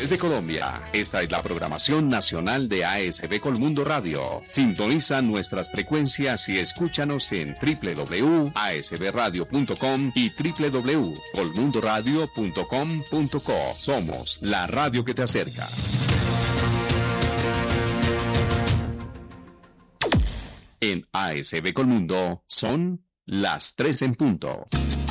regiones de Colombia. Esta es la programación nacional de ASB Colmundo Radio. Sintoniza nuestras frecuencias y escúchanos en www.asbradio.com y www.colmundoradio.com.co. Somos la radio que te acerca. En ASB Colmundo son las 3 en punto.